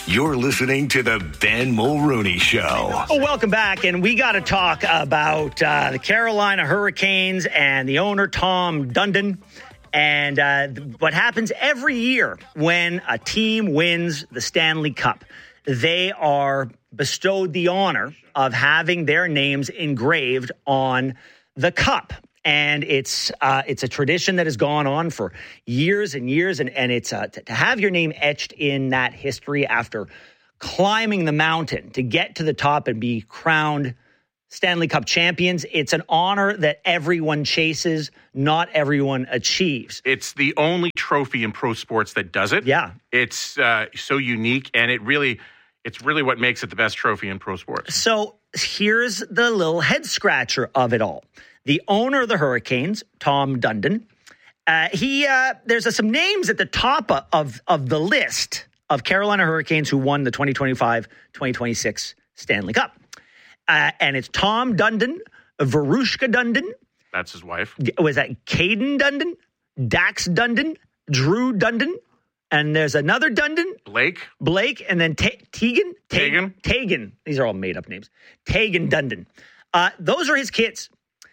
You're listening to the Ben Mulrooney Show. Oh, welcome back, and we got to talk about the Carolina Hurricanes and the owner, Tom Dundon, and what happens every year when a team wins the Stanley Cup. They are bestowed the honor of having their names engraved on the cup. And it's a tradition that has gone on for years and years. And it's to have your name etched in that history after climbing the mountain to get to the top and be crowned Stanley Cup champions. It's an honor that everyone chases, not everyone achieves. It's the only trophy in pro sports that does it. Yeah. It's so unique, and it's really what makes it the best trophy in pro sports. So here's the little head scratcher of it all. The owner of the Hurricanes, Tom Dundon, there's some names at the top of the list of Carolina Hurricanes who won the 2025-2026 Stanley Cup. And it's Tom Dundon, Verushka Dundon. That's his wife. Was that Caden Dundon? Dax Dundon? Drew Dundon? And there's another Dundon. Blake, and then Tegan. These are all made-up names. Tegan Dundon. Those are his kids.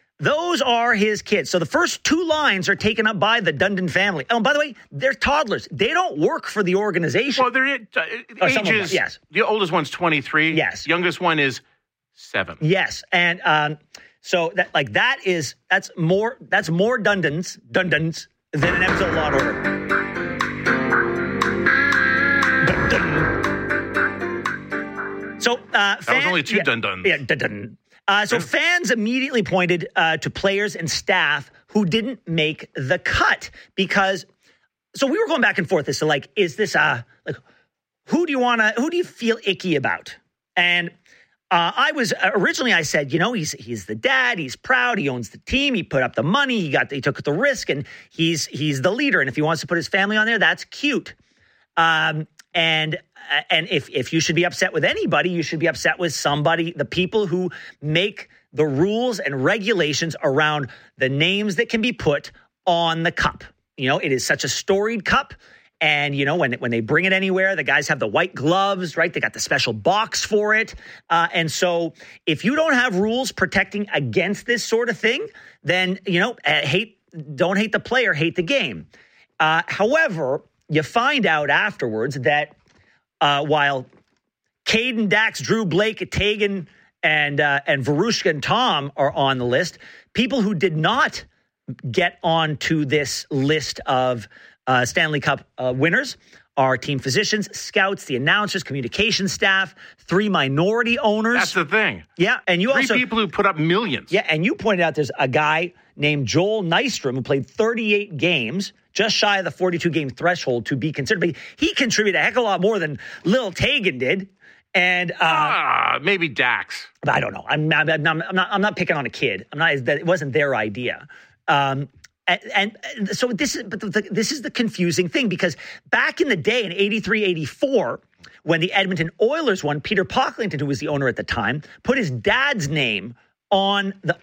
So the first two lines are taken up by the Dundon family. Oh, and by the way, they're toddlers. They don't work for the organization. Well, they're ages. Yes. The oldest one's 23. Yes. Youngest one is 7. Yes, and so that's more Dundons than an episode of Law and Order. So that was only 2 Dundons. Yeah, Dundon. So fans immediately pointed to players and staff who didn't make the cut because. So we were going back and forth as to is this who do you feel icky about? And I said, he's the dad, he's proud, he owns the team, he put up the money, he took the risk, and he's the leader. And if he wants to put his family on there, that's cute. And if you should be upset with anybody, you should be upset with the people who make the rules and regulations around the names that can be put on the cup. It is such a storied cup. And, when they bring it anywhere, the guys have the white gloves, right? They got the special box for it. And so if you don't have rules protecting against this sort of thing, then, don't hate the player, hate the game. However, you find out afterwards that while Caden, Dax, Drew, Blake, Tegan, and Verushka and Tom are on the list, people who did not get onto this list of Stanley Cup winners are team physicians, scouts, the announcers, communication staff, 3 minority owners. That's the thing. Yeah, and 3 people who put up millions. Yeah, and you pointed out there's a guy named Joel Nystrom who played 38 games, just shy of the 42-game threshold to be considered. But he contributed a heck of a lot more than Lil Tegan did. And maybe Dax. I don't know. I'm not picking on a kid. It wasn't their idea. And so this is the confusing thing, because back in the day in 83-84, when the Edmonton Oilers won, Peter Pocklington, who was the owner at the time, put his dad's name on the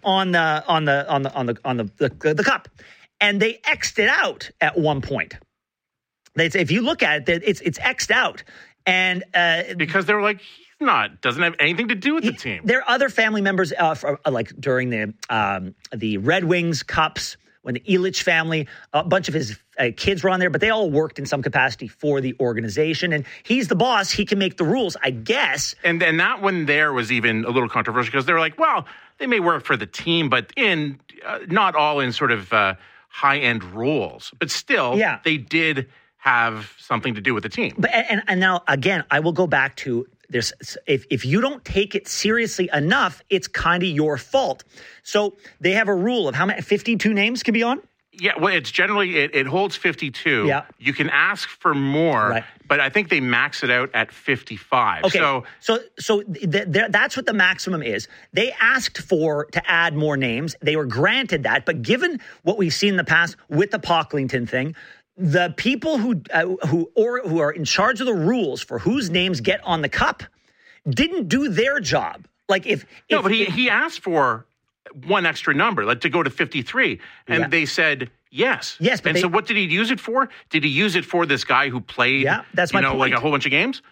cup, and they X'd it out at one point. If you look at it, it's X'd out, and because they were like, doesn't have anything to do with the team. There are other family members, during the Red Wings Cups, when the Ilitch family, a bunch of his kids were on there, but they all worked in some capacity for the organization. And he's the boss. He can make the rules, I guess. And that one there was even a little controversial because they were like, well, they may work for the team, but not all in sort of high-end roles. But still, they did have something to do with the team. But and now, again, I will go back to this. If you don't take it seriously enough, it's kind of your fault. So they have a rule of how many 52 names can be on? Yeah, well, it's generally, it holds 52. Yeah. You can ask for more, right, but I think they max it out at 55. Okay, so that's what the maximum is. They asked to add more names. They were granted that, but given what we've seen in the past with the Pocklington thing, the people who are in charge of the rules for whose names get on the cup didn't do their job. But he asked for one extra number, like to go to 53, and they said yes. Yes, but so what did he use it for? Did he use it for this guy who played? Yeah, that's my point. Like a whole bunch of games.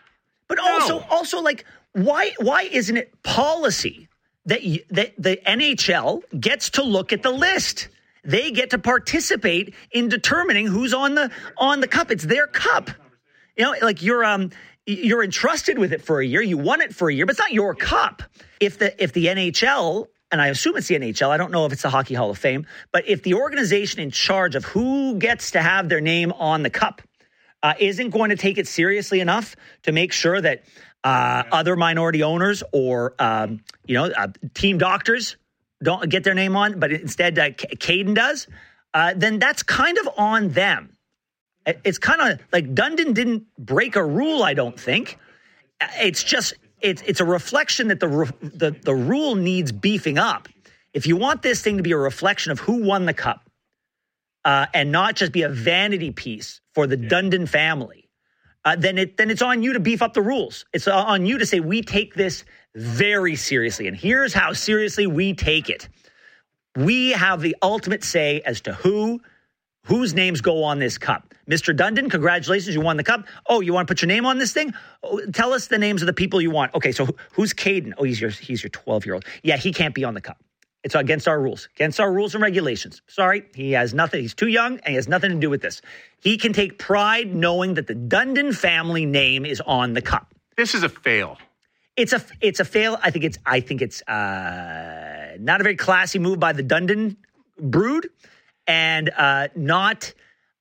But also, like, why isn't it policy that the NHL gets to look at the list? They get to participate in determining who's on the cup. It's their cup. You know, like you're entrusted with it for a year. You won it for a year, but it's not your cup. If the NHL, and I assume it's the NHL, I don't know if it's the Hockey Hall of Fame, but if the organization in charge of who gets to have their name on the cup isn't going to take it seriously enough to make sure that other minority owners or team doctors don't get their name on, but instead Caden does, then that's kind of on them. It's kind of like Dundon didn't break a rule, I don't think. It's just it's a reflection that the rule needs beefing up. If you want this thing to be a reflection of who won the cup and not just be a vanity piece for the Dundon family, then it's on you to beef up the rules. It's on you to say we take this very seriously, and here's how seriously we take it. We have the ultimate say as to whose names go on this cup. Mr. Dundon, congratulations, you won the cup. Oh, you want to put your name on this thing? Oh, tell us the names of the people you want. Okay, so who's Caden? Oh, he's your 12-year-old. Yeah, he can't be on the cup. It's against our rules and regulations. Sorry, he has nothing. He's too young, and he has nothing to do with this. He can take pride knowing that the Dundon family name is on the cup. This is a fail. It's a fail. I think it's not a very classy move by the Dundon brood, and not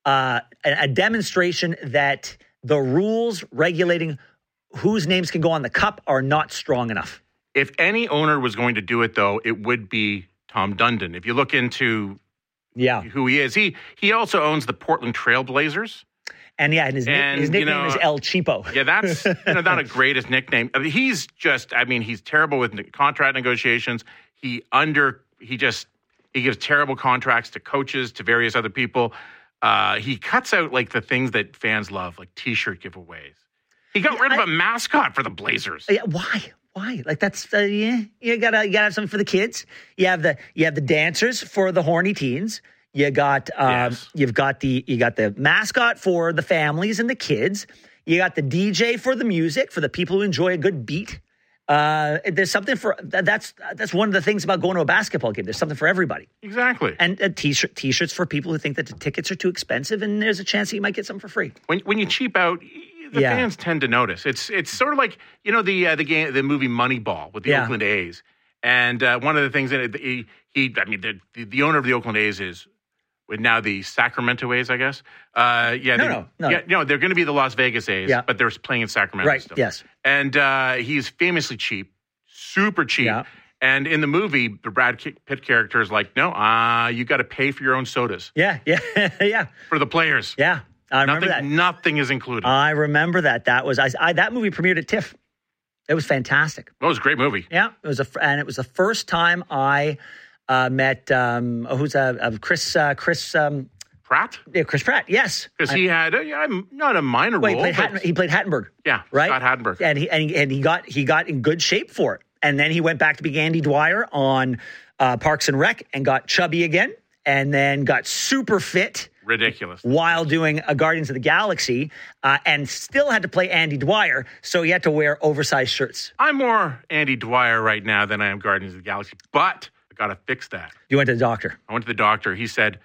a demonstration that the rules regulating whose names can go on the cup are not strong enough. If any owner was going to do it, though, it would be Tom Dundon. If you look into who he is, he also owns the Portland Trail Blazers. And his nickname is El Cheapo. Yeah, that's not a greatest nickname. I mean, he's terrible with contract negotiations. He gives terrible contracts to coaches, to various other people. He cuts out like the things that fans love, like T-shirt giveaways. He got rid of a mascot for the Blazers. Yeah, why? Like that's you gotta have something for the kids. You have the dancers for the horny teens. You got you've got the mascot for the families and the kids. You got the DJ for the music for the people who enjoy a good beat. There's something for that's one of the things about going to a basketball game. There's something for everybody. Exactly. And t-shirts for people who think that the tickets are too expensive, and there's a chance that you might get something for free. When you cheap out, the fans tend to notice. It's sort of like the movie Moneyball with the Oakland A's, and one of the things that the owner of the Oakland A's is. Now the Sacramento A's, I guess. No. They're going to be the Las Vegas A's, but they're playing in Sacramento right, still. Yes. And he's famously cheap, super cheap. Yeah. And in the movie, the Brad Pitt character is like, no, you got to pay for your own sodas. Yeah. For the players. Yeah, I remember that. Nothing is included. I remember that. That was that movie premiered at TIFF. It was fantastic. It was a great movie. Yeah, it was the first time I met Chris Pratt? Yeah, Chris Pratt, yes. Because he had not a minor role. He played Hattenberg. Yeah, right? Scott Hattenberg. And he got in good shape for it. And then he went back to be Andy Dwyer on Parks and Rec and got chubby again. And then got super fit. Ridiculous. While doing Guardians of the Galaxy and still had to play Andy Dwyer. So he had to wear oversized shirts. I'm more Andy Dwyer right now than I am Guardians of the Galaxy. But got to fix that. You went to the doctor. I went to the doctor. He said,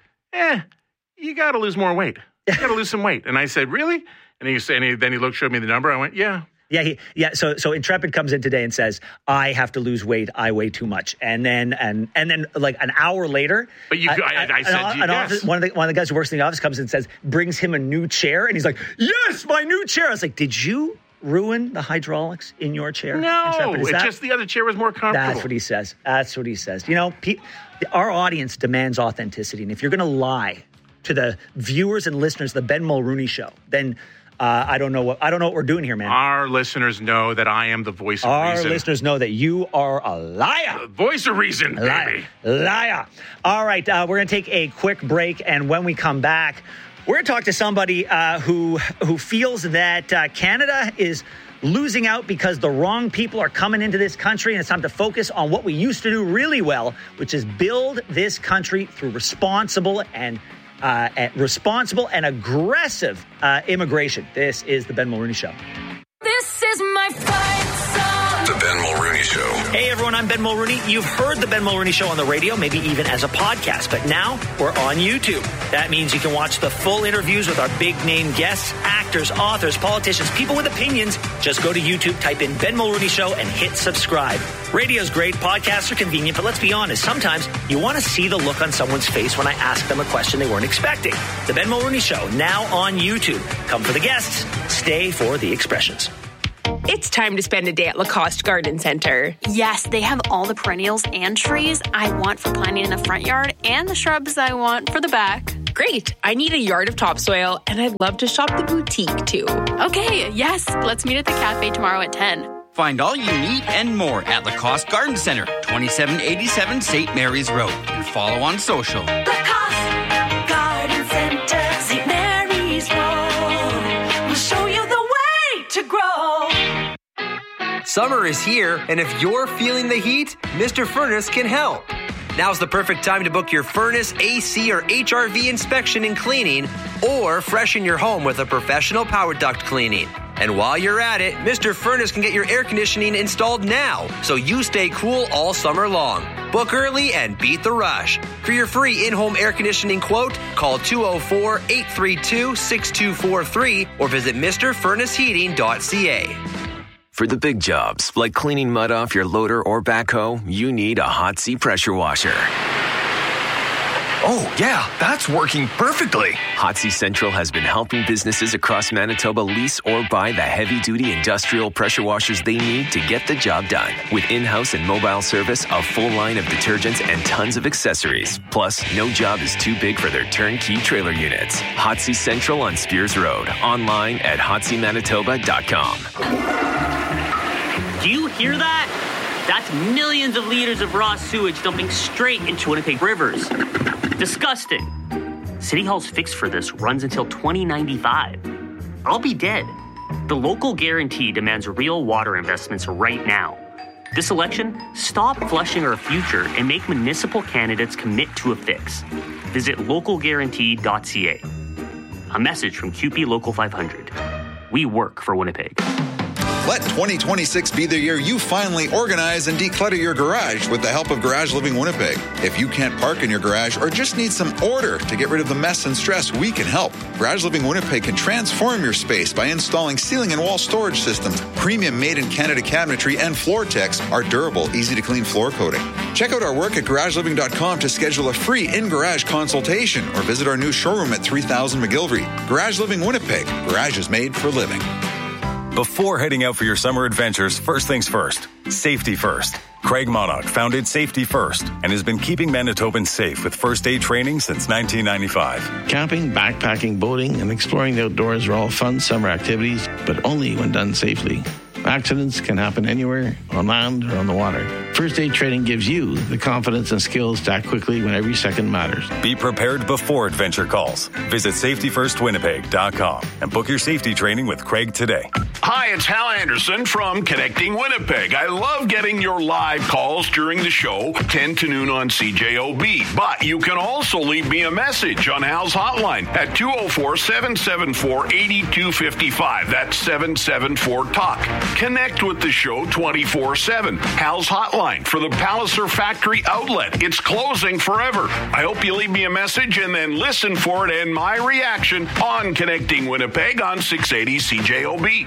you got to lose more weight. You got to lose some weight. And I said, really? And then he showed me the number. I went, yeah. Yeah. So Intrepid comes in today and says, I have to lose weight. I weigh too much. And then like an hour later. But I said, one of the guys who works in the office comes in and says, brings him a new chair. And he's like, yes, my new chair. I was like, did you ruin the hydraulics in your chair? No, it's just the other chair was more comfortable. That's what he says. You know, our audience demands authenticity. And if you're going to lie to the viewers and listeners of the Ben Mulrooney Show, then I don't know what we're doing here, man. Our listeners know that I am the voice of reason. Our listeners know that you are a liar. The voice of reason, baby. Liar. All right, we're going to take a quick break, and when we come back, we're going to talk to somebody who feels that Canada is losing out because the wrong people are coming into this country, and it's time to focus on what we used to do really well, which is build this country through responsible and aggressive immigration. This is the Ben Mulrooney Show. This is my Hey everyone, I'm Ben Mulrooney. You've heard the Ben Mulrooney Show on the radio, maybe even as a podcast, but now we're on YouTube. That means you can watch the full interviews with our big name guests, actors, authors, politicians, people with opinions. Just go to YouTube, type in Ben Mulrooney Show and hit subscribe. Radio's great, podcasts are convenient, but let's be honest, sometimes you want to see the look on someone's face when I ask them a question they weren't expecting. The Ben Mulrooney Show, now on YouTube. Come for the guests, stay for the expressions. It's time to spend a day at Lacoste Garden Center. Yes, they have all the perennials and trees I want for planting in the front yard and the shrubs I want for the back. Great. I need a yard of topsoil, and I'd love to shop the boutique, too. Okay, yes. Let's meet at the cafe tomorrow at 10. Find all you need and more at Lacoste Garden Center, 2787 St. Mary's Road. And follow on social. Lacoste Garden Center, St. Mary's Road. We'll show you the way to grow. Summer is here, and if you're feeling the heat, Mr. Furnace can help. Now's the perfect time to book your furnace, AC, or HRV inspection and cleaning, or freshen your home with a professional power duct cleaning. And while you're at it, Mr. Furnace can get your air conditioning installed now, so you stay cool all summer long. Book early and beat the rush. For your free in-home air conditioning quote, call 204-832-6243 or visit MrFurnaceHeating.ca. For the big jobs, like cleaning mud off your loader or backhoe, you need a Hot-C pressure washer. Oh, yeah, that's working perfectly. Hot-C Central has been helping businesses across Manitoba lease or buy the heavy-duty industrial pressure washers they need to get the job done. With in-house and mobile service, a full line of detergents, and tons of accessories. Plus, no job is too big for their turnkey trailer units. Hot-C Central on Spears Road. Online at hotcmanitoba.com. Do you hear that? That's millions of liters of raw sewage dumping straight into Winnipeg rivers. Disgusting. City Hall's fix for this runs until 2095. I'll be dead. The local guarantee demands real water investments right now. This election, stop flushing our future and make municipal candidates commit to a fix. Visit localguarantee.ca. A message from QP Local 500. We work for Winnipeg. Let 2026 be the year you finally organize and declutter your garage with the help of Garage Living Winnipeg. If you can't park in your garage or just need some order to get rid of the mess and stress, we can help. Garage Living Winnipeg can transform your space by installing ceiling and wall storage systems, premium made-in-Canada cabinetry, and Floor-Tex, our durable, easy-to-clean floor coating. Check out our work at garageliving.com to schedule a free in-garage consultation or visit our new showroom at 3000 McGillivray. Garage Living Winnipeg. Garage is made for living. Before heading out for your summer adventures, first things first, safety first. Craig Monarch founded Safety First and has been keeping Manitobans safe with first aid training since 1995. Camping, backpacking, boating, and exploring the outdoors are all fun summer activities, but only when done safely. Accidents can happen anywhere, on land or on the water. First aid training gives you the confidence and skills to act quickly when every second matters. Be prepared before adventure calls. Visit safetyfirstwinnipeg.com and book your safety training with Craig today. Hi, it's Hal Anderson from Connecting Winnipeg. I love getting your live calls during the show, 10 to noon on CJOB. But you can also leave me a message on Hal's hotline at 204-774-8255. That's 774-TALK. Connect with the show 24/7. Hal's hotline for the Palliser Factory outlet. It's closing forever. I hope you leave me a message and then listen for it and my reaction on Connecting Winnipeg on 680 CJOB.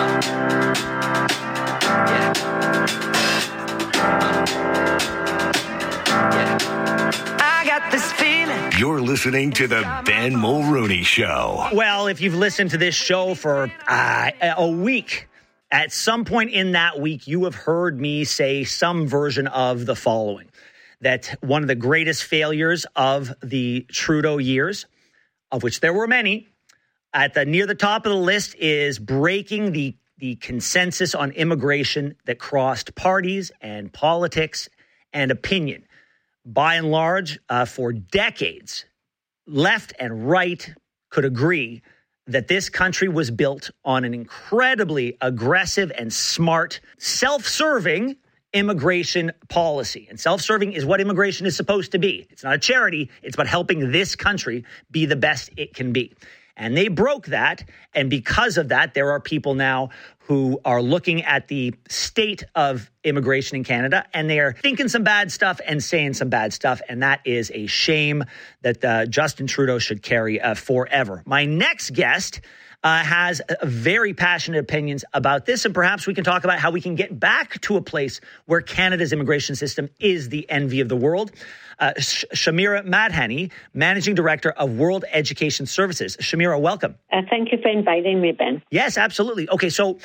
I got this feeling. You're listening to the Ben Mulrooney Show. Well, if you've listened to this show for a week, at some point in that week, you have heard me say some version of the following. That one of the greatest failures of the Trudeau years, of which there were many, near the top of the list is breaking the consensus on immigration that crossed parties and politics and opinion. By and large, for decades, left and right could agree that this country was built on an incredibly aggressive and smart, self-serving immigration policy. And self-serving is what immigration is supposed to be. It's not a charity. It's about helping this country be the best it can be. And they broke that. And because of that, there are people now who are looking at the state of immigration in Canada, and they are thinking some bad stuff and saying some bad stuff. And that is a shame that Justin Trudeau should carry forever. My next guest has very passionate opinions about this, and perhaps we can talk about how we can get back to a place where Canada's immigration system is the envy of the world. Shamira Madhani, Managing Director of World Education Services. Shamira, welcome. Thank you for inviting me, Ben. Yes, absolutely. Okay, so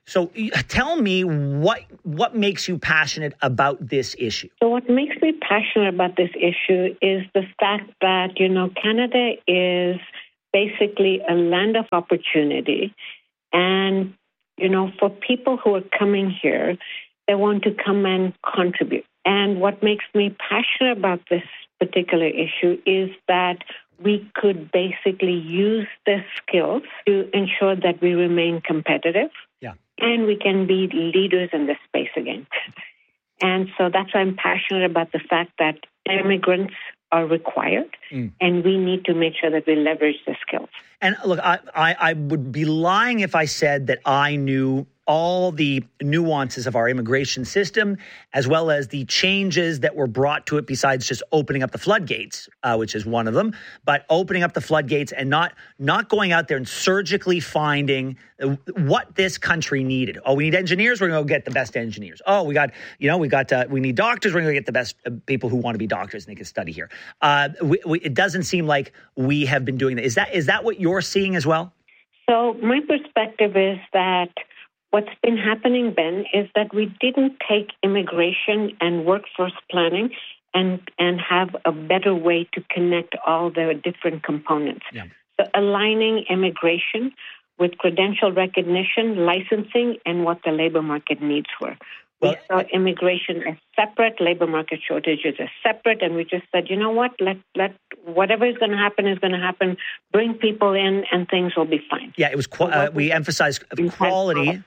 tell me what makes you passionate about this issue? So what makes me passionate about this issue is the fact that, Canada is basically a land of opportunity. And, for people who are coming here, they want to come and contribute. And what makes me passionate about this particular issue is that we could basically use the skills to ensure that we remain competitive. Yeah. And we can be leaders in this space again. And so that's why I'm passionate about the fact that immigrants are required, and we need to make sure that we leverage the skills. And look, I would be lying if I said that I knew all the nuances of our immigration system, as well as the changes that were brought to it besides just opening up the floodgates, which is one of them, but opening up the floodgates and not going out there and surgically finding what this country needed. Oh, we need engineers. We're going to go get the best engineers. Oh, we need doctors. We're going to get the best people who want to be doctors and they can study here. It doesn't seem like we have been doing that. Is that what you're seeing as well? So my perspective is that what's been happening, Ben, is that we didn't take immigration and workforce planning and have a better way to connect all the different components. Yeah. So aligning immigration with credential recognition, licensing, and what the labor market needs were. We saw immigration as separate, labor market shortages as separate, and we just said, you know what, let whatever is going to happen is going to happen. Bring people in, and things will be fine. Yeah, it was. We emphasized quality,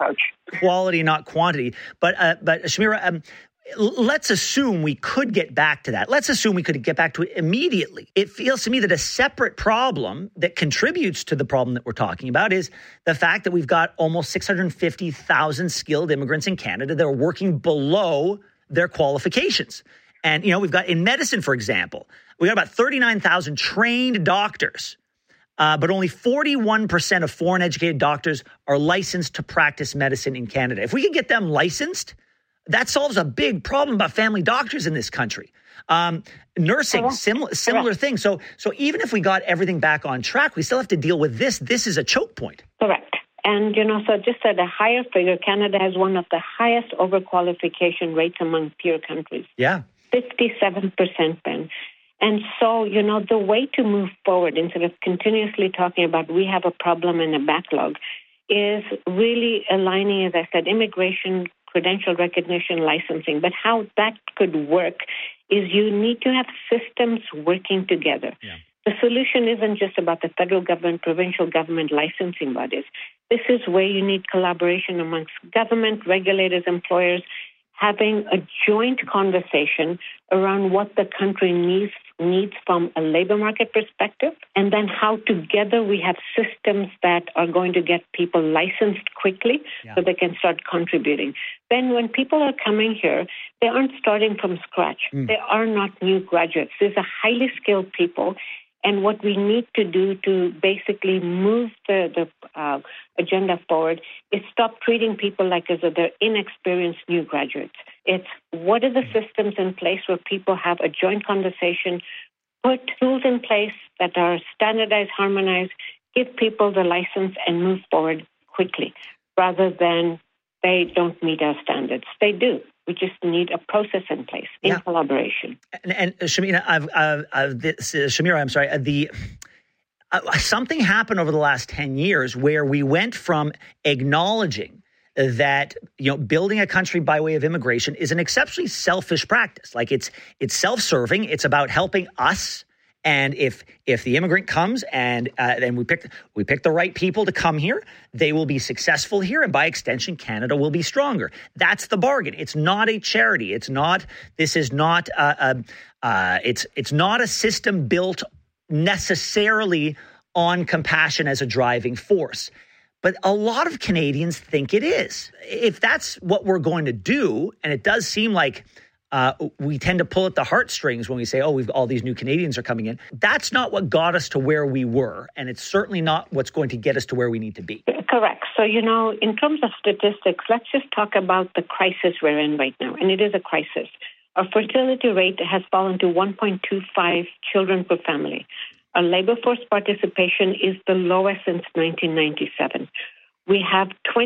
not quantity. But Shamira, let's assume we could get back to that. Let's assume we could get back to it immediately. It feels to me that a separate problem that contributes to the problem that we're talking about is the fact that we've got almost 650,000 skilled immigrants in Canada that are working below their qualifications. And, we've got in medicine, for example, we got about 39,000 trained doctors, but only 41% of foreign educated doctors are licensed to practice medicine in Canada. If we could get them licensed, that solves a big problem about family doctors in this country. Nursing, similar thing. So even if we got everything back on track, we still have to deal with this. This is a choke point. Correct. And, so just at a higher figure, Canada has one of the highest overqualification rates among peer countries. Yeah. 57%, Ben. And so, the way to move forward, instead of continuously talking about we have a problem and a backlog, is really aligning, as I said, immigration, credential recognition, licensing. But how that could work is you need to have systems working together. Yeah. The solution isn't just about the federal government, provincial government, licensing bodies. This is where you need collaboration amongst government, regulators, employers, having a joint conversation around what the country needs from a labor market perspective, and then how together we have systems that are going to get people licensed quickly so they can start contributing. Then when people are coming here, they aren't starting from scratch. They are not new graduates. These are highly skilled people. And what we need to do to basically move the agenda forward is stop treating people like as if they're inexperienced new graduates. It's what are the systems in place where people have a joint conversation, put tools in place that are standardized, harmonized, give people the license and move forward quickly rather than they don't meet our standards. They do. We just need a process in place in collaboration. And Shamira, I'm sorry. Something happened over the last 10 years where we went from acknowledging that building a country by way of immigration is an exceptionally selfish practice. Like it's self-serving. It's about helping us. And if the immigrant comes and then we pick the right people to come here, they will be successful here, and by extension, Canada will be stronger. That's the bargain. It's not a charity. It's not. This is not. It's not a system built necessarily on compassion as a driving force. But a lot of Canadians think it is. If that's what we're going to do, and it does seem like we tend to pull at the heartstrings when we say, we've all these new Canadians are coming in. That's not what got us to where we were. And it's certainly not what's going to get us to where we need to be. Correct. So, in terms of statistics, let's just talk about the crisis we're in right now. And it is a crisis. Our fertility rate has fallen to 1.25 children per family. Our labor force participation is the lowest since 1997. We have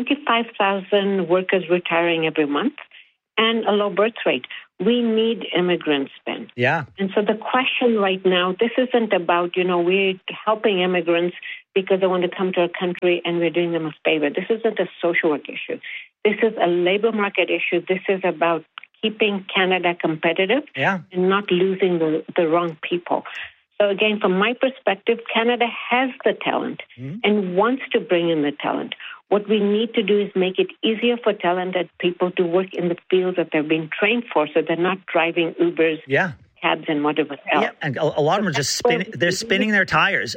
25,000 workers retiring every month and a low birth rate. We need immigrants, Ben. Yeah. And so the question right now, this isn't about, we're helping immigrants because they want to come to our country and we're doing them a favor. This isn't a social work issue. This is a labor market issue. This is about keeping Canada competitive and not losing the wrong people. So again, from my perspective, Canada has the talent and wants to bring in the talent. What we need to do is make it easier for talented people to work in the fields that they're being trained for, so they're not driving Ubers, cabs, and whatever else. Yeah, and a lot of them are just spinning their tires,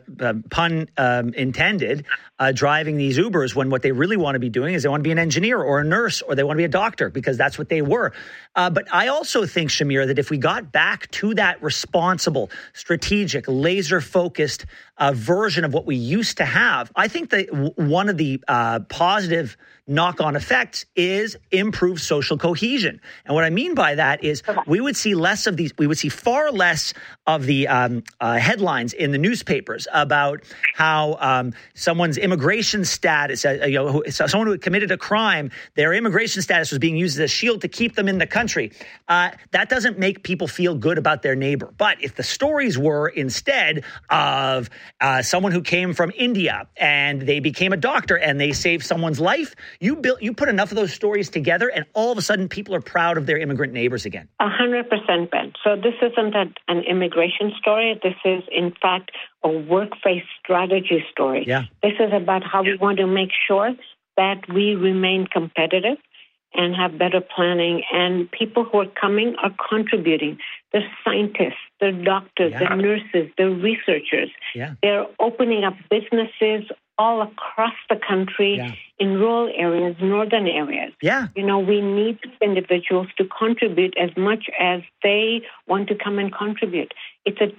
pun intended, driving these Ubers when what they really want to be doing is they want to be an engineer or a nurse or they want to be a doctor because that's what they were. But I also think, Shamir, that if we got back to that responsible, strategic, laser-focused version of what we used to have, I think that one of the positive knock-on effects is improved social cohesion. And what I mean by that is we would see less of these, we would see far less of the headlines in the newspapers about how someone's immigration status, someone who had committed a crime, their immigration status was being used as a shield to keep them in the country. That doesn't make people feel good about their neighbor. But if the stories were instead of someone who came from India and they became a doctor and they saved someone's life, you put enough of those stories together and all of a sudden people are proud of their immigrant neighbors again. 100%, Ben. So this isn't an immigration story. This is, in fact, a workplace strategy story. Yeah. This is about how we want to make sure that we remain competitive and have better planning. And people who are coming are contributing. They're scientists, they're doctors, they're nurses, they're researchers. Yeah. They're opening up businesses all across the country, in rural areas, northern areas. Yeah. We need individuals to contribute as much as they want to come and contribute. It's a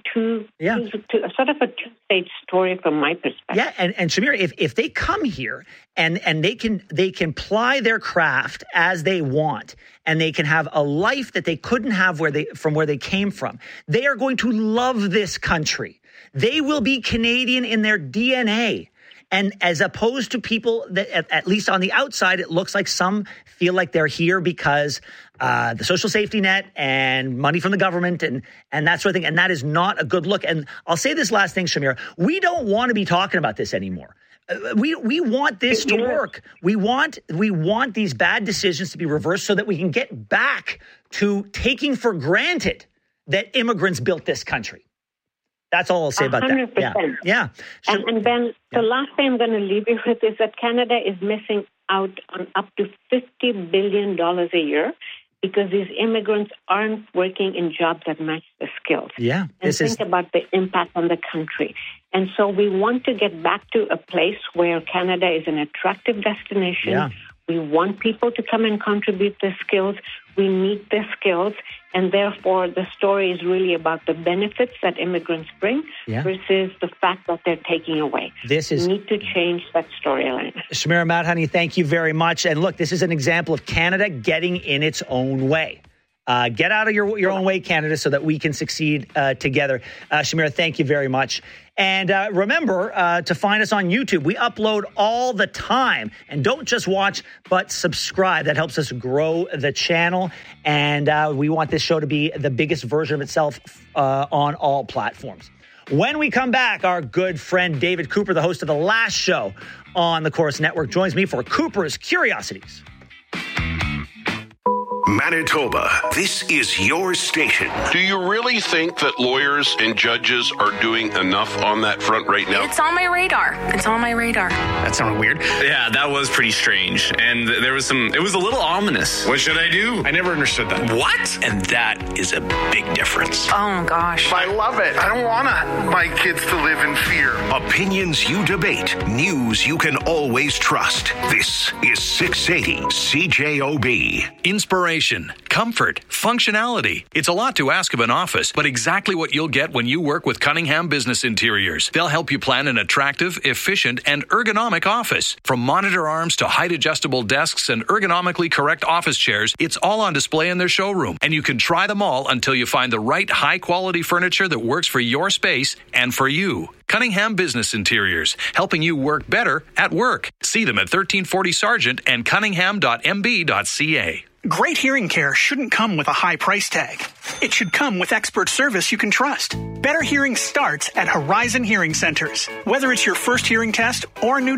sort of a two-stage story from my perspective. Yeah, and Shamir, if they come here and they can ply their craft as they want, and they can have a life that they couldn't have from where they came from, they are going to love this country. They will be Canadian in their DNA. And as opposed to people that, at least on the outside, it looks like some feel like they're here because the social safety net and money from the government and that sort of thing. And that is not a good look. And I'll say this last thing, Shamir. We don't want to be talking about this anymore. We want this to work. We want these bad decisions to be reversed so that we can get back to taking for granted that immigrants built this country. That's all I'll say about 100%. that. Yeah. And Ben, the last thing I'm going to leave you with is that Canada is missing out on up to $50 billion a year because these immigrants aren't working in jobs that match their skills. Yeah. And think about the impact on the country. And so we want to get back to a place where Canada is an attractive destination. Yeah. We want people to come and contribute their skills. We need their skills. And therefore, the story is really about the benefits that immigrants bring versus the fact that they're taking away. We need to change that storyline. Shamira Madhani, thank you very much. And look, this is an example of Canada getting in its own way. Get out of your own way, Canada, so that we can succeed together. Shamira, thank you very much. And remember to find us on YouTube. We upload all the time. And don't just watch, but subscribe. That helps us grow the channel. And we want this show to be the biggest version of itself on all platforms. When we come back, our good friend David Cooper, the host of The Last Show on the Corus Network, joins me for Cooper's Curiosities. Manitoba, this is your station. Do you really think that lawyers and judges are doing enough on that front right now? It's on my radar. That sounded weird. Yeah, that was pretty strange. And it was a little ominous. What should I do? I never understood that. What? And that is a big difference. Oh, gosh. I love it. I don't want my kids to live in fear. Opinions you debate. News you can always trust. This is 680 CJOB. Inspiration, comfort, functionality. It's a lot to ask of an office, but exactly what you'll get when you work with Cunningham Business Interiors. They'll help you plan an attractive, efficient, and ergonomic office. From monitor arms to height-adjustable desks and ergonomically correct office chairs, it's all on display in their showroom, and you can try them all until you find the right high-quality furniture that works for your space and for you. Cunningham Business Interiors, helping you work better at work. See them at 1340 Sargent and cunningham.mb.ca. Great hearing care shouldn't come with a high price tag. It should come with expert service you can trust. Better hearing starts at Horizon Hearing Centers. Whether it's your first hearing test or a new